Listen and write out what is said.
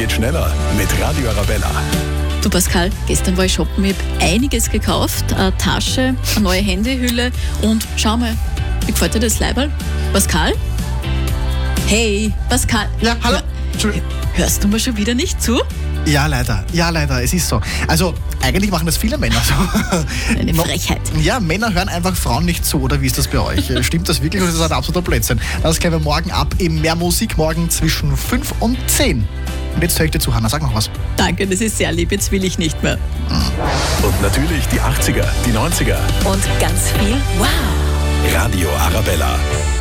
geht schneller mit Radio Arabella. Du Pascal, gestern war ich shoppen, ich habe einiges gekauft, eine Tasche, eine neue Handyhülle und schau mal, wie gefällt dir das Leiberl? Pascal? Hey, Pascal. Ja, hallo? Entschuldigung. Hörst du mir schon wieder nicht zu? Ja, leider, es ist so. Also, eigentlich machen das viele Männer so. Eine Frechheit. Ja, Männer hören einfach Frauen nicht zu, oder wie ist das bei euch? Stimmt das wirklich oder ist das ein absoluter Blödsinn? Das klären wir morgen ab im Mehr Musik, morgen zwischen 5 und 10. Und jetzt höre ich dir zu, Hanna, sag noch was. Danke, das ist sehr lieb, jetzt will ich nicht mehr. Und natürlich die 80er, die 90er. Und ganz viel Wow! Radio Arabella.